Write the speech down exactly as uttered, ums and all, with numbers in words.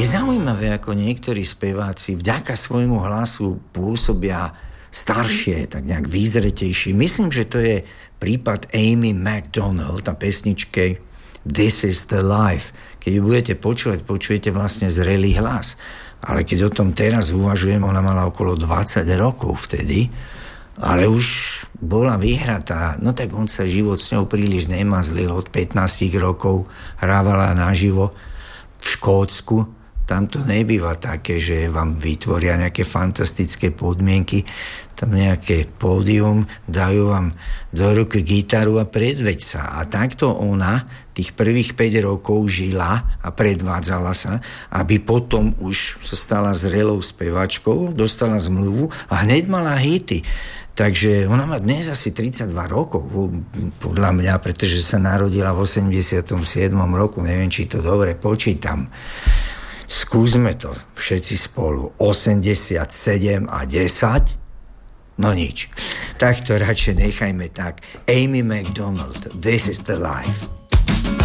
Je zaujímavé, ako niektorí speváci vďaka svojmu hlasu pôsobia staršie, tak nejak výzretejší. Myslím, že to je prípad Amy Macdonald, tá pesničke This is the Life. Keď ju budete počúvať, počujete vlastne zrelý hlas. Ale keď o tom teraz uvažujem, ona mala okolo dvadsať rokov vtedy, ale už bola vyhratá. No tak on sa život s ňou príliš nemazlil. Od pätnásť rokov hrávala naživo v Škótsku. Tam to nebýva také, že vám vytvoria nejaké fantastické podmienky, tam nejaké pódium, dajú vám do ruky gitaru a predveď sa. A takto ona tých prvých päť rokov žila a predvádzala sa, aby potom už sa stala zrelou spevačkou, dostala zmluvu a hneď mala hity. Takže ona má dnes asi tridsaťdva rokov, podľa mňa, pretože sa narodila v osemdesiatom siedmom roku, neviem, či to dobre počítam. Skúsme to všetci spolu. osemdesiatsedem a desať? No nič. Tak to radšej nechajme tak. Amy Macdonald, This is the Life.